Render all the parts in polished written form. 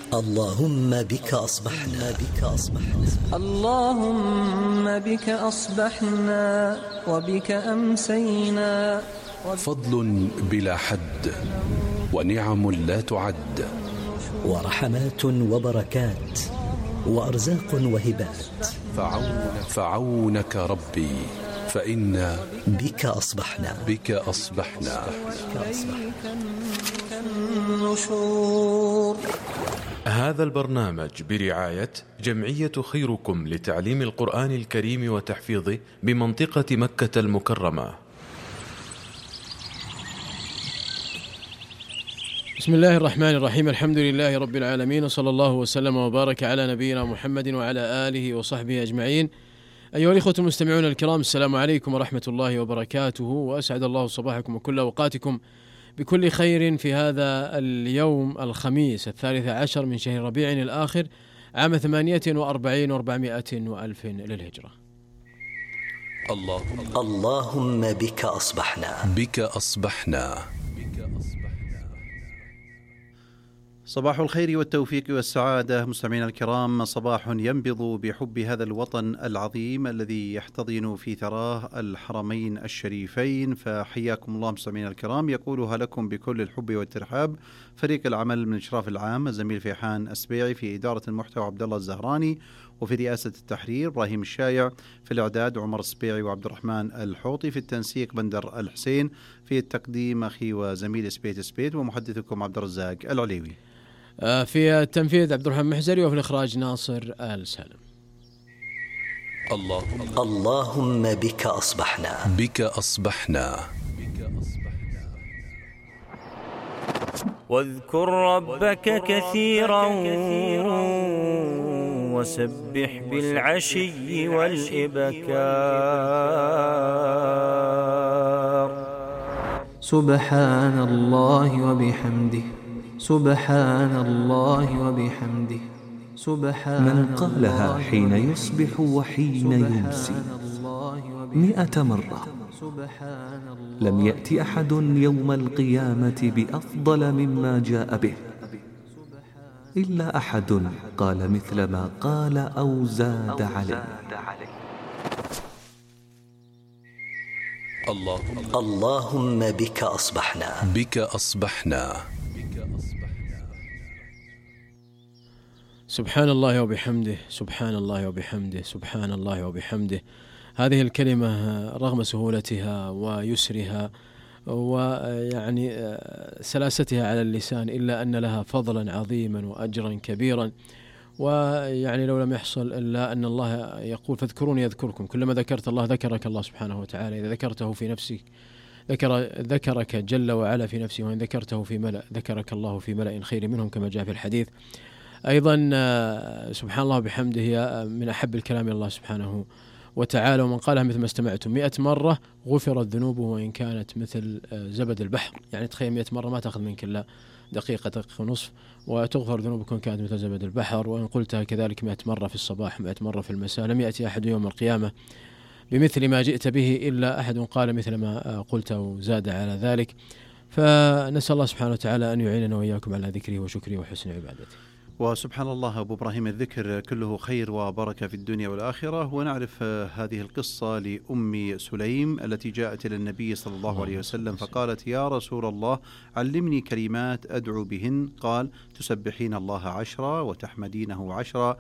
اللهم بك أصبحنا اللهم بك أصبحنا وبك أمسينا. فضل بلا حد ونعم لا تعد، ورحمات وبركات وأرزاق وهبات. فعونك ربي فإنا بك أصبحنا النشور. هذا البرنامج برعاية جمعية خيركم لتعليم القرآن الكريم وتحفيظه بمنطقة مكة المكرمة. بسم الله الرحمن الرحيم. الحمد لله رب العالمين، وصلى الله وسلم وبارك على نبينا محمد وعلى آله وصحبه أجمعين. أيها الإخوة المستمعون الكرام، السلام عليكم ورحمة الله وبركاته، وأسعد الله صباحكم وكل أوقاتكم بكل خير في هذا اليوم الخميس 13 من شهر ربيع الآخر عام 48 و400 وألف للهجرة. اللهم بك أصبحنا. صباح الخير والتوفيق والسعادة مستمعينا الكرام، صباح ينبض بحب هذا الوطن العظيم الذي يحتضن في ثراه الحرمين الشريفين. فحياكم الله مستمعينا الكرام، يقولها لكم بكل الحب والترحاب فريق العمل من الإشراف العام الزميل فيحان السبيعي، في إدارة المحتوى عبد الله الزهراني، وفي رئاسة التحرير إبراهيم الشايع، في الإعداد عمر السبيعي وعبد الرحمن الحوطي، في التنسيق بندر الحسين، في التقديم أخي وزميل سبيت ومحدثكم عبد الرزاق العليوي، في التنفيذ عبد الرحمن محزري، وفي الإخراج ناصر آل سالم. اللهم بك أصبحنا. واذكر ربك كثيرا وسبح بالعشي والإبكار. سبحان الله وبحمده، سبحان الله وبحمده، سبحان من قالها حين يصبح وحين يمسي 100 مرة لم يأتي أحد يوم القيامة بأفضل مما جاء به، إلا أحد قال مثل ما قال أو زاد عليه. اللهم بك أصبحنا. سبحان الله وبحمده، سبحان الله وبحمده، سبحان الله وبحمده. هذه الكلمة رغم سهولتها ويسرها ويعني سلاستها على اللسان، إلا أن لها فضلا عظيما وأجرا كبيرا. ويعني لو لم يحصل إلا أن الله يقول فاذكروني يذكركم، كلما ذكرت الله ذكرك الله سبحانه وتعالى. إذا ذكرته في نفسك ذكرك جل وعلا في نفسه، وإن ذكرته في ملأ ذكرك الله في ملأ خير منهم كما جاء في الحديث. أيضا سبحان الله بحمده هي من أحب الكلام إلى الله سبحانه وتعالى، ومن قالها مثل ما استمعتم 100 مرة غفرت ذنوبه وإن كانت مثل زبد البحر. يعني تخيل 100 مرة ما تأخذ منك إلا دقيقة ونصف، وتغفر ذنوبك وإن كانت مثل زبد البحر. وإن قلتها كذلك 100 مرة في الصباح 100 مرة في المساء، لم يأتي أحد يوم القيامة بمثل ما جئت به إلا أحد قال مثل ما قلت وزاد على ذلك. فنسأل الله سبحانه وتعالى أن يعيننا وإياكم على ذكره وشكره وحسن عبادته. وسبحان الله أبو إبراهيم، الذكر كله خير وبركة في الدنيا والآخرة. ونعرف هذه القصة لأم سليم التي جاءت إلى النبي صلى الله عليه وسلم فقالت: يا رسول الله علمني كلمات أدعو بهن. قال: تسبحين الله 10 وتحمدينه 10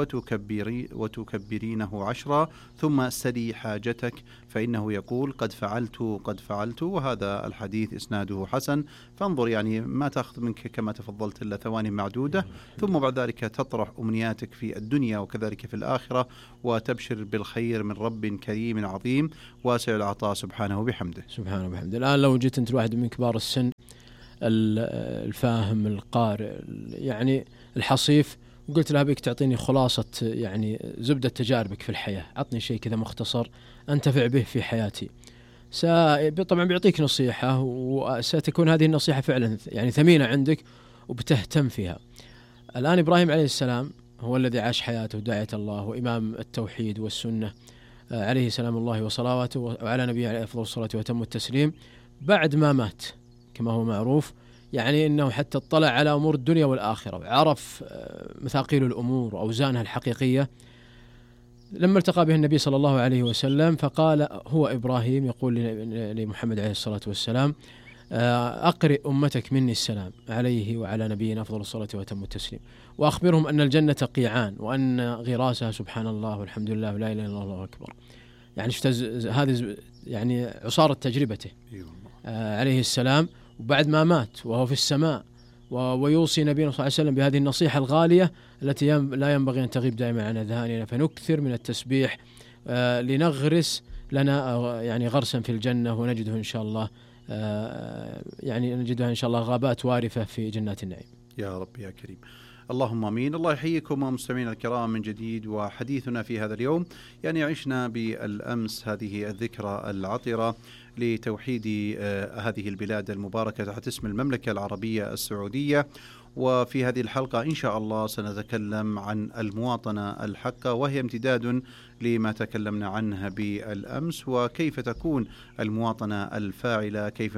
وتكبرينه 10 ثم سلي حاجتك فإنه يقول قد فعلت. وهذا الحديث إسناده حسن. فانظر، يعني ما تأخذ منك كما تفضلت إلا ثواني معدودة، ثم بعد ذلك تطرح أمنياتك في الدنيا وكذلك في الآخرة، وتبشر بالخير من رب كريم عظيم واسع العطاء سبحانه وبحمده. سبحانه وبحمده. الآن لو جيت أنت واحد من كبار السن الفاهم القارئ يعني الحصيف، وقلت له بك تعطيني خلاصة يعني زبدة تجاربك في الحياة، عطني شيء كذا مختصر أنتفع به في حياتي، طبعا بيعطيك نصيحة، وستكون هذه النصيحة فعلا يعني ثمينة عندك وبتهتم فيها. الآن إبراهيم عليه السلام هو الذي عاش حياته داعية الله وإمام التوحيد والسنة عليه سلام الله وصلواته، وعلى نبيه عليه أفضل الصلاة وأتم التسليم. بعد ما مات كما هو معروف يعني أنه حتى اطلع على أمور الدنيا والآخرة وعرف مثاقيل الأمور وأوزانها الحقيقية. لما التقى به النبي صلى الله عليه وسلم فقال هو إبراهيم يقول لمحمد عليه الصلاة والسلام أقرئ أمتك مني السلام عليه وعلى نبينا أفضل الصلاة وأتم التسليم، وأخبرهم أن الجنة قيعان وأن غراسها سبحان الله والحمد لله ولا إله إلا الله والله أكبر. يعني شفت هذه يعني عصارة تجربته عليه السلام، وبعد ما مات وهو في السماء ويوصي نبينا صلى الله عليه وسلم بهذه النصيحة الغالية التي لا ينبغي أن تغيب دائما عن أذهاننا، فنكثر من التسبيح لنغرس لنا يعني غرسا في الجنة، ونجده إن شاء الله يعني نجدها إن شاء الله غابات وارفة في جنات النعيم. يا رب يا كريم. اللهم امين. الله يحييكم مستمعينا الكرام من جديد، وحديثنا في هذا اليوم يعني عشنا بالامس هذه الذكرى العطره لتوحيد هذه البلاد المباركه تحت اسم المملكه العربيه السعوديه، وفي هذه الحلقة إن شاء الله سنتكلم عن المواطنة الحقة، وهي امتداد لما تكلمنا عنها بالأمس، وكيف تكون المواطنة الفاعلة، كيف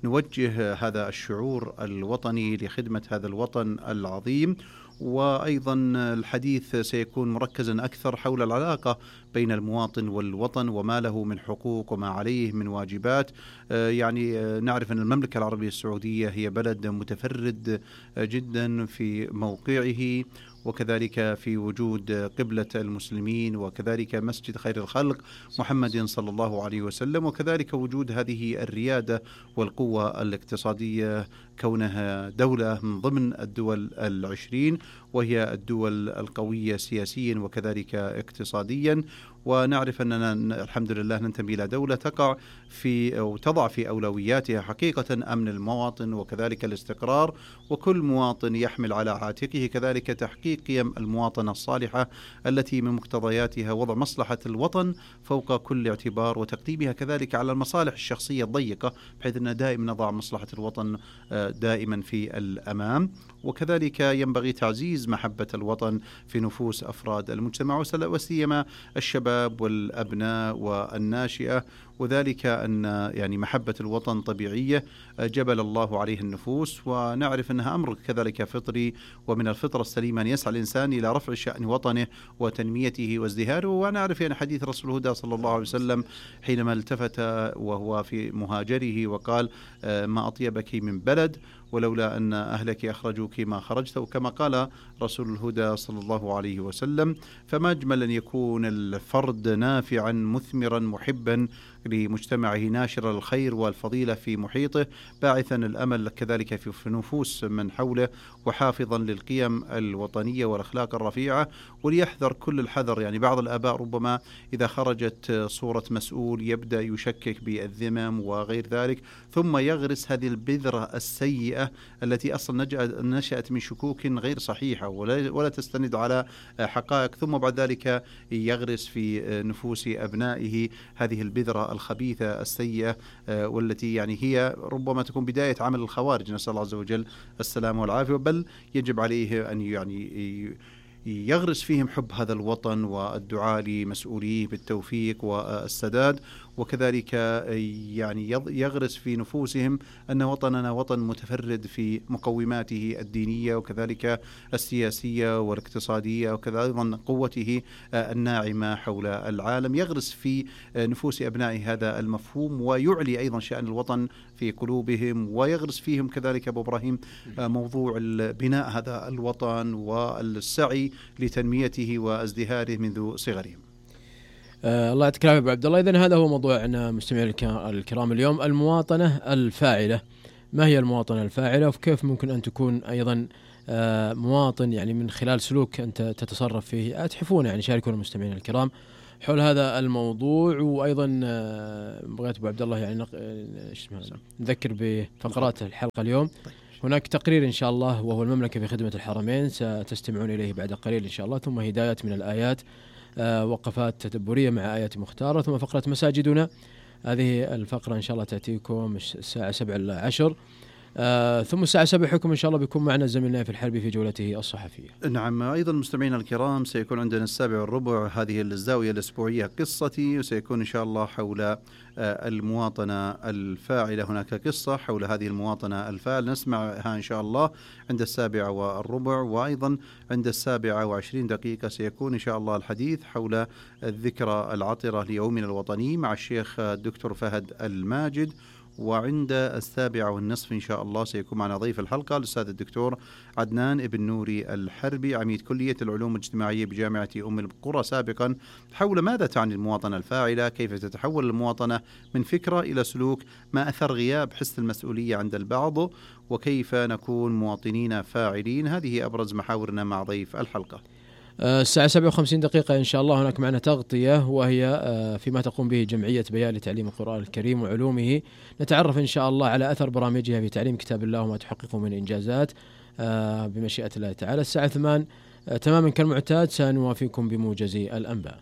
نوجه هذا الشعور الوطني لخدمة هذا الوطن العظيم. وأيضا الحديث سيكون مركزا أكثر حول العلاقة بين المواطن والوطن وما له من حقوق وما عليه من واجبات. يعني نعرف أن المملكة العربية السعودية هي بلد متفرد جدا في موقعه، وكذلك في وجود قبلة المسلمين، وكذلك مسجد خير الخلق محمد صلى الله عليه وسلم، وكذلك وجود هذه الريادة والقوة الاقتصادية كونها دولة من ضمن الدول 20، وهي الدول القوية سياسيا وكذلك اقتصاديا. ونعرف أننا الحمد لله ننتمي إلى دولة تقع في أو تضع في أولوياتها حقيقة أمن المواطن وكذلك الاستقرار، وكل مواطن يحمل على عاتقه كذلك تحقيق قيم المواطنة الصالحة التي من مقتضياتها وضع مصلحة الوطن فوق كل اعتبار، وتقديمها كذلك على المصالح الشخصية الضيقة، بحيث أن دائما نضع مصلحة الوطن دائما في الأمام. وكذلك ينبغي تعزيز محبة الوطن في نفوس أفراد المجتمع وسيما الشباب والأبناء والناشئة، وذلك أن يعني محبة الوطن طبيعية جبل الله عليه النفوس، ونعرف أنها أمر كذلك فطري، ومن الفطرة السليمة أن يسعى الإنسان إلى رفع شأن وطنه وتنميته وازدهاره. ونعرف أن حديث رسول الهدى صلى الله عليه وسلم حينما التفت وهو في مهاجره وقال ما أطيبك من بلد ولولا أن أهلك أخرجوك ما خرجت، وكما قال رسول الهدى صلى الله عليه وسلم. فما أجمل أن يكون الفرد نافعا مثمرا محبا لمجتمعه، ناشر الخير والفضيلة في محيطه، باعثا الأمل كذلك في نفوس من حوله، وحافظا للقيم الوطنية والأخلاق الرفيعة. وليحذر كل الحذر، يعني بعض الآباء ربما إذا خرجت صورة مسؤول يبدأ يشكك بالذمم وغير ذلك، ثم يغرس هذه البذرة السيئة التي أصلا نشأت من شكوك غير صحيحة ولا تستند على حقائق، ثم بعد ذلك يغرس في نفوس أبنائه هذه البذرة الخبيثة السيئة، والتي يعني هي ربما تكون بداية عمل الخوارج، نسأل الله عز وجل السلام والعافية. بل يجب عليه أن يعني يغرس فيهم حب هذا الوطن والدعاء لمسؤوليه بالتوفيق والسداد، وكذلك يعني يغرس في نفوسهم أن وطننا وطن متفرد في مقوماته الدينية وكذلك السياسية والاقتصادية، وكذا أيضا قوته الناعمة حول العالم. يغرس في نفوس أبنائه هذا المفهوم، ويعلي أيضا شأن الوطن في قلوبهم، ويغرس فيهم كذلك أبو إبراهيم موضوع بناء هذا الوطن والسعي لتنميته وازدهاره منذ صغرهم. الله يعطيك العافية أبو عبد الله. إذن هذا هو موضوعنا مستمعينا الكرام اليوم، المواطنة الفاعلة. ما هي المواطنة الفاعلة، وكيف ممكن أن تكون أيضا مواطن يعني من خلال سلوك أنت تتصرف فيه؟ أتحفون يعني شاركونا المستمعين الكرام حول هذا الموضوع. وأيضا بغيت أبو عبد الله يعني نذكر بفقرات الحلقة اليوم. هناك تقرير إن شاء الله وهو المملكة في خدمة الحرمين، ستستمعون إليه بعد قليل إن شاء الله، ثم هدايات من الآيات، وقفات تدبرية مع آيات مختارة، ثم فقرة مساجدنا. هذه الفقرة إن شاء الله تأتيكم الساعة 7:10. ثم الساعة 7 حكم إن شاء الله بيكون معنا زميلنا في الحربي في جولته الصحفية. نعم، أيضا مستمعينا الكرام سيكون عندنا 7:15 هذه الزاوية الأسبوعية قصتي، وسيكون إن شاء الله حول المواطنة الفاعلة. هناك قصة حول هذه المواطنة الفاعلة نسمعها إن شاء الله عند 7:15، وأيضا عند 7:20 سيكون إن شاء الله الحديث حول الذكرى العطرة ليومنا الوطني مع الشيخ الدكتور فهد الماجد. وعند 7:30 إن شاء الله سيكون معنا ضيف الحلقة الأستاذ الدكتور عدنان ابن نوري الحربي، عميد كلية العلوم الاجتماعية بجامعة أم القرى سابقا، حول ماذا تعني المواطنة الفاعلة، كيف تتحول المواطنة من فكرة إلى سلوك، ما أثر غياب حس المسؤولية عند البعض، وكيف نكون مواطنين فاعلين. هذه أبرز محاورنا مع ضيف الحلقة. الساعة 7:50 إن شاء الله هناك معنا تغطية، وهي فيما تقوم به جمعية بيان لتعليم القرآن الكريم وعلومه. نتعرف إن شاء الله على أثر برامجها في تعليم كتاب الله وما تحققه من إنجازات بمشيئة الله تعالى. الساعة 8 تماما كالمعتاد سنوافيكم بموجز الأنباء.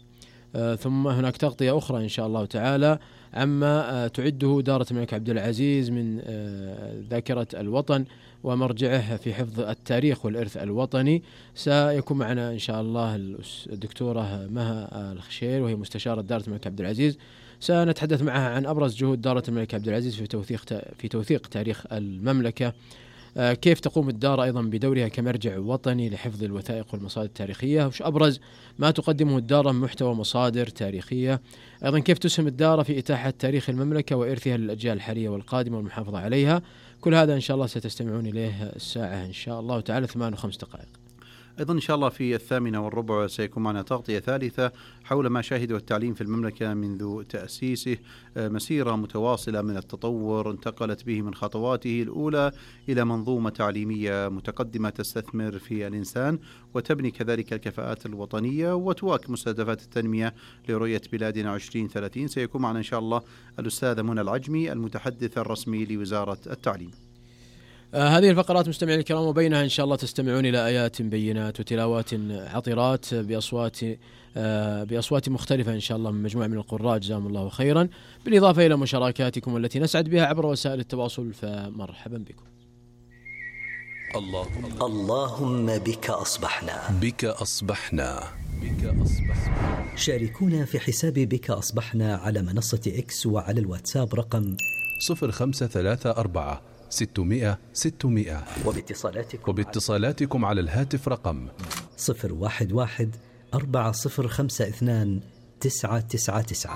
ثم هناك تغطية أخرى إن شاء الله تعالى عما تعده دارة الملك عبد العزيز من ذاكرة الوطن ومرجعه في حفظ التاريخ والإرث الوطني. سيكون معنا إن شاء الله الدكتورة مها الخشير، وهي مستشارة دارة الملك عبد العزيز. سنتحدث معها عن أبرز جهود دارة الملك عبد العزيز في توثيق تاريخ المملكة، كيف تقوم الدار أيضا بدورها كمرجع وطني لحفظ الوثائق والمصادر التاريخية، وش أبرز ما تقدمه الدار من محتوى مصادر تاريخية، أيضا كيف تسهم الدار في إتاحة تاريخ المملكة وإرثها للأجيال الحالية والقادمة والمحافظة عليها. كل هذا إن شاء الله ستستمعون إليه الساعة إن شاء الله تعالى 8:05. أيضا إن شاء الله في 8:15 سيكون معنا تغطية ثالثة حول ما شاهده التعليم في المملكة منذ تأسيسه، مسيرة متواصلة من التطور انتقلت به من خطواته الأولى إلى منظومة تعليمية متقدمة تستثمر في الإنسان وتبني كذلك الكفاءات الوطنية وتواكب مستهدفات التنمية لرؤية بلادنا 2030. سيكون معنا إن شاء الله الأستاذة منى العجمي المتحدث الرسمي لوزارة التعليم. هذه الفقرات مستمعين الكرام وبينها إن شاء الله تستمعون إلى آيات بينات وتلاوات عطرات بأصوات مختلفة إن شاء الله من مجموعة من القراء جزاهم الله خيرا، بالإضافة إلى مشاركاتكم التي نسعد بها عبر وسائل التواصل، فمرحبا بكم. اللهم بك أصبحنا. بك أصبحنا. شاركونا في حساب بك أصبحنا على منصة إكس وعلى الواتساب رقم 0534 600 600، وباتصالاتكم على الهاتف رقم 011 4052 999.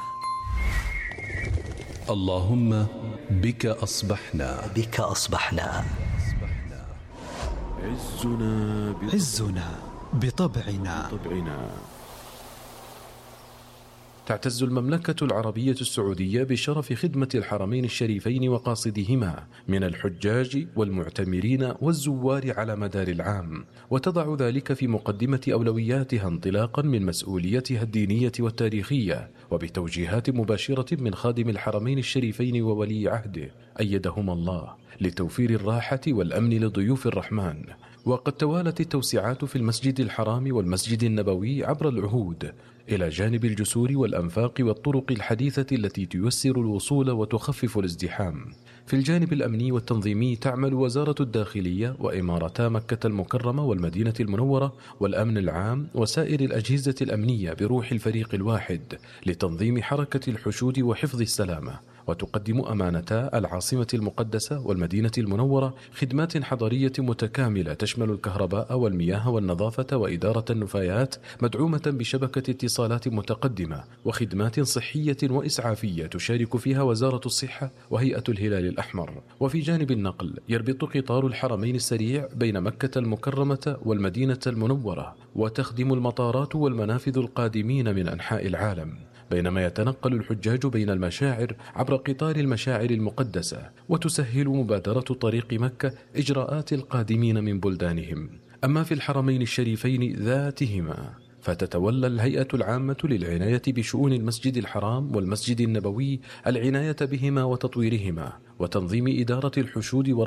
اللهم بك أصبحنا. بك أصبحنا. عزنا بطبعنا. تعتز المملكة العربية السعودية بشرف خدمة الحرمين الشريفين وقاصدهما من الحجاج والمعتمرين والزوار على مدار العام، وتضع ذلك في مقدمة أولوياتها انطلاقا من مسؤوليتها الدينية والتاريخية، وبتوجيهات مباشرة من خادم الحرمين الشريفين وولي عهده أيدهما الله لتوفير الراحة والأمن لضيوف الرحمن. وقد توالت التوسعات في المسجد الحرام والمسجد النبوي عبر العهود، إلى جانب الجسور والأنفاق والطرق الحديثة التي تيسر الوصول وتخفف الازدحام. في الجانب الأمني والتنظيمي تعمل وزارة الداخلية وإمارتا مكة المكرمة والمدينة المنورة والأمن العام وسائر الأجهزة الأمنية بروح الفريق الواحد لتنظيم حركة الحشود وحفظ السلامة. وتقدم أمانتا العاصمة المقدسة والمدينة المنورة خدمات حضرية متكاملة تشمل الكهرباء والمياه والنظافة وإدارة النفايات، مدعومة بشبكة اتصالات متقدمة وخدمات صحية وإسعافية تشارك فيها وزارة الصحة وهيئة الهلال الأحمر. وفي جانب النقل يربط قطار الحرمين السريع بين مكة المكرمة والمدينة المنورة، وتخدم المطارات والمنافذ القادمين من أنحاء العالم، بينما يتنقل الحجاج بين المشاعر عبر قطار المشاعر المقدسة، وتسهل مبادرة طريق مكة إجراءات القادمين من بلدانهم. أما في الحرمين الشريفين ذاتهما فتتولى الهيئة العامة للعناية بشؤون المسجد الحرام والمسجد النبوي العناية بهما وتطويرهما وتنظيم إدارة الحشود